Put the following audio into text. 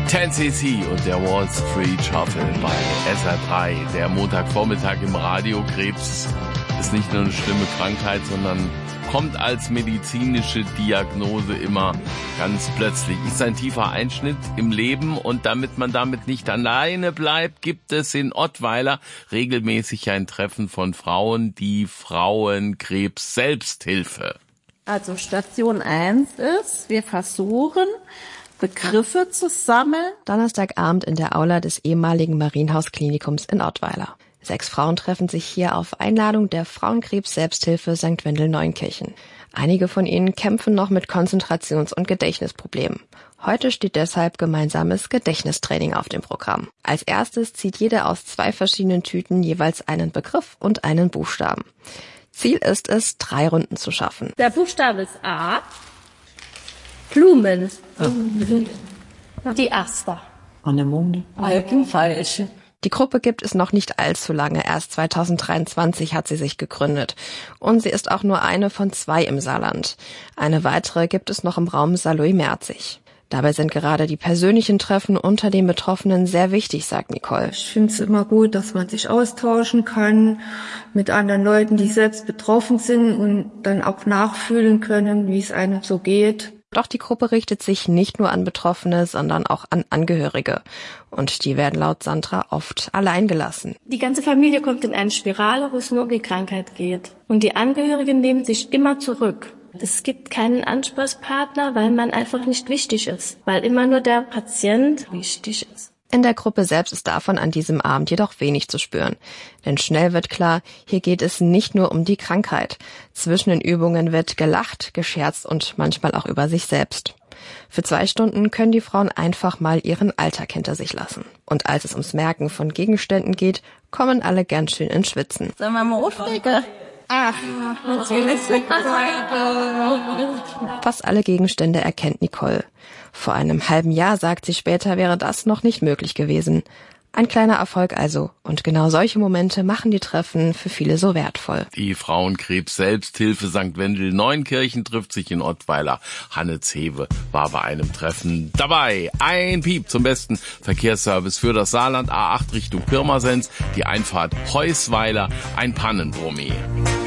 10cc und der Wall Street Shuffle bei SR3. Der Montagvormittag im Radio. Krebs ist nicht nur eine schlimme Krankheit, sondern kommt als medizinische Diagnose immer ganz plötzlich. Ist ein tiefer Einschnitt im Leben und damit man damit nicht alleine bleibt, gibt es in Ottweiler regelmäßig ein Treffen von Frauen, die Frauenkrebs-Selbsthilfe. Also Station 1 ist, wir versuchen, Begriffe zu sammeln. Donnerstagabend in der Aula des ehemaligen Marienhaus-Klinikums in Ottweiler. 6 Frauen treffen sich hier auf Einladung der Frauenkrebs-Selbsthilfe St. Wendel-Neunkirchen. Einige von ihnen kämpfen noch mit Konzentrations- und Gedächtnisproblemen. Heute steht deshalb gemeinsames Gedächtnistraining auf dem Programm. Als erstes zieht jede aus 2 verschiedenen Tüten jeweils einen Begriff und einen Buchstaben. Ziel ist es, 3 Runden zu schaffen. Der Buchstabe ist A. Blumen. Die Aster. Anemone. Falsch. Die Gruppe gibt es noch nicht allzu lange. Erst 2023 hat sie sich gegründet. Und sie ist auch nur eine von 2 im Saarland. Eine weitere gibt es noch im Raum Saarlouis-Merzig. Dabei sind gerade die persönlichen Treffen unter den Betroffenen sehr wichtig, sagt Nicole. Ich finde es immer gut, dass man sich austauschen kann mit anderen Leuten, die selbst betroffen sind und dann auch nachfühlen können, wie es einem so geht. Doch die Gruppe richtet sich nicht nur an Betroffene, sondern auch an Angehörige. Und die werden laut Sandra oft allein gelassen. Die ganze Familie kommt in eine Spirale, wo es nur um die Krankheit geht. Und die Angehörigen nehmen sich immer zurück. Es gibt keinen Ansprechpartner, weil man einfach nicht wichtig ist. Weil immer nur der Patient wichtig ist. In der Gruppe selbst ist davon an diesem Abend jedoch wenig zu spüren. Denn schnell wird klar, hier geht es nicht nur um die Krankheit. Zwischen den Übungen wird gelacht, gescherzt und manchmal auch über sich selbst. Für 2 Stunden können die Frauen einfach mal ihren Alltag hinter sich lassen. Und als es ums Merken von Gegenständen geht, kommen alle ganz schön ins Schwitzen. Sollen wir mal auflegen? Ach, natürlich. Fast alle Gegenstände erkennt Nicole. Vor einem halben Jahr, sagt sie später, wäre das noch nicht möglich gewesen. Ein kleiner Erfolg also. Und genau solche Momente machen die Treffen für viele so wertvoll. Die Frauenkrebs-Selbsthilfe St. Wendel-Neunkirchen trifft sich in Ottweiler. Hanne Zewe war bei einem Treffen dabei. Ein Piep zum besten Verkehrsservice für das Saarland. A8 Richtung Pirmasens, die Einfahrt Heusweiler, ein Pannenbrummi.